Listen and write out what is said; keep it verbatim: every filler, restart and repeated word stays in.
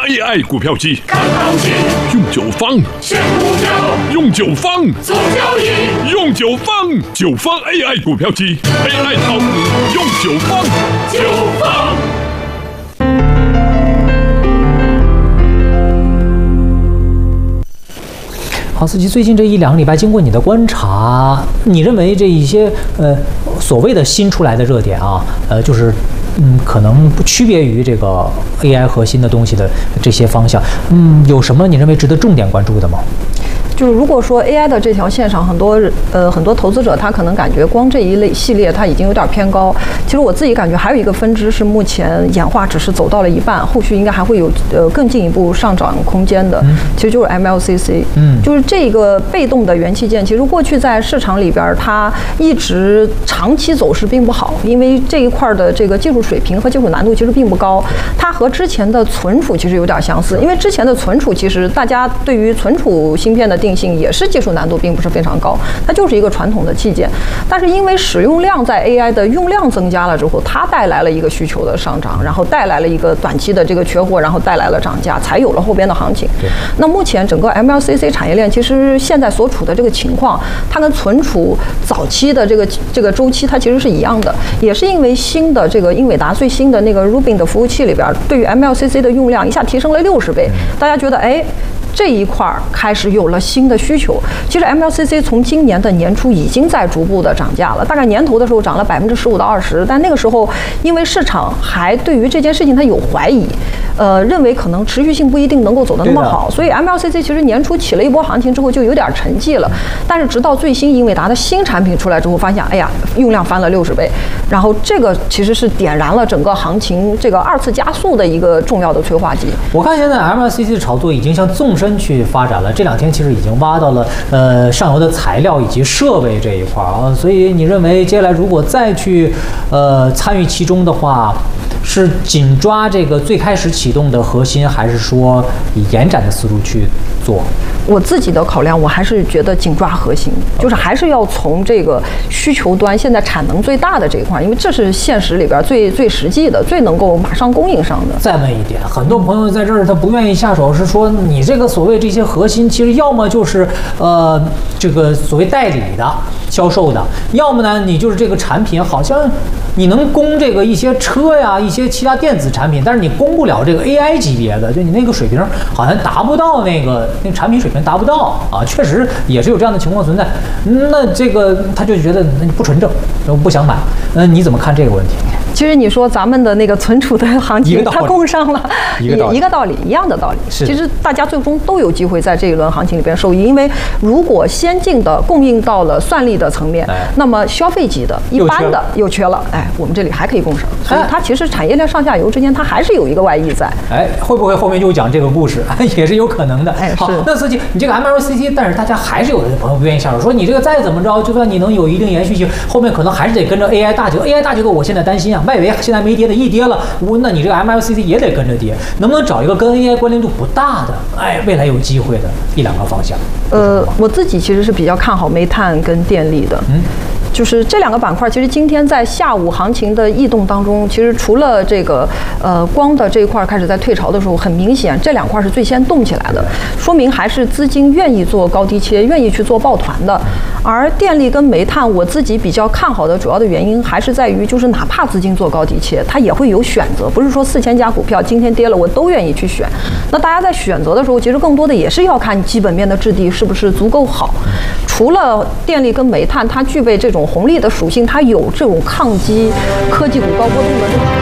A I 股票机， 看行情， 用九方， 选股票， 用九方， 做交易， 用九方，九方 A I 股票机 ，A I 炒股用九方， 九方。 好，司机，最近这一两个礼拜，经过你的观察，你认为这一些呃所谓的新出来的热点啊，呃，就是嗯，可能不区别于这个 A I 核心的东西的这些方向，嗯，有什么你认为值得重点关注的吗？ 就是如果说 A I 的这条线上，很多呃很多投资者他可能感觉光这一类系列它已经有点偏高。其实我自己感觉还有一个分支是目前演化只是走到了一半，后续应该还会有呃更进一步上涨空间的。嗯、其实就是 M L C C， 嗯，就是这个被动的元器件，其实过去在市场里边它一直长期走势并不好，因为这一块的这个技术水平和技术难度其实并不高，它和之前的存储其实有点相似，因为之前的存储其实大家对于存储芯片的定性也是技术难度并不是非常高，它就是一个传统的器件，但是因为使用量在 A I 的用量增加了之后，它带来了一个需求的上涨，然后带来了一个短期的这个缺货，然后带来了涨价，才有了后边的行情。那目前整个 M L C C 产业链其实现在所处的这个情况，它跟存储早期的这个这个周期它其实是一样的，也是因为新的这个英伟达最新的那个 Rubin 的服务器里边，对于 M L C C 的用量一下提升了六十倍，大家觉得哎。这一块开始有了新的需求。其实 M L C C 从今年的年初已经在逐步的涨价了，大概年头的时候涨了百分之十五到二十，但那个时候因为市场还对于这件事情它有怀疑，呃，认为可能持续性不一定能够走得那么好，所以 M L C C 其实年初起了一波行情之后就有点沉寂了。但是直到最新英伟达的新产品出来之后，发现哎呀，用量翻了六十倍，然后这个其实是点燃了整个行情这个二次加速的一个重要的催化剂。 我看现在 M L C C 的炒作已经向纵深去发展了，这两天其实已经挖到了呃上游的材料以及设备这一块啊，所以你认为接下来如果再去呃参与其中的话，是紧抓这个最开始启动的核心，还是说以延展的思路去做？ 我自己的考量，我还是觉得紧抓核心，就是还是要从这个需求端现在产能最大的这一块，因为这是现实里边最最实际的、最能够马上供应上的。 再问一点，很多朋友在这儿他不愿意下手，是说你这个所谓这些核心，其实要么就是呃这个所谓代理的销售的，要么呢你就是这个产品好像你能供这个一些车呀、一些其他电子产品，但是你供不了这个 A I 级别的，就你那个水平好像达不到那个那个产品水平达不到啊，确实也是有这样的情况存在。那这个他就觉得那你不纯正，我不想买。那你怎么看这个问题？ 其实你说咱们的那个存储的行情，它供上了， 一个道理， 一个道理，一样的道理。其实大家最终都有机会在这一轮行情里边受益，因为如果先进的供应到了算力的层面，哎、那么消费级的、一般的又缺了，哎，我们这里还可以供上。所以它其实产业链上下游之间，它还是有一个外溢在。 哎，会不会后面又讲这个故事？也是有可能的。 哎， 好，那司机，你这个 M L C C， 但是大家还是有的朋友不愿意下手，说你这个再怎么着，就算你能有一定延续性，后面可能还是得跟着 A I 大结构。A I 大结构，我现在担心啊，外围现在没跌。一跌了，那你这个 M L C C 也得跟着跌，能不能找一个跟 A I 关联度不大的，哎，未来有机会的一两个方向？ 呃，我自己其实是比较看好煤炭跟电力的，嗯。就是这两个板块，其实今天在下午行情的异动当中，其实除了这个呃光的这一块开始在退潮的时候，很明显这两块是最先动起来的，说明还是资金愿意做高低切，愿意去做抱团的。而电力跟煤炭，我自己比较看好的主要的原因还是在于，就是哪怕资金做高低切，它也会有选择，不是说四千家股票今天跌了我都愿意去选。那大家在选择的时候，其实更多的也是要看基本面的质地是不是足够好。除了电力跟煤炭，它具备这种红利的属性，它有这种抗击科技股高波动的这种。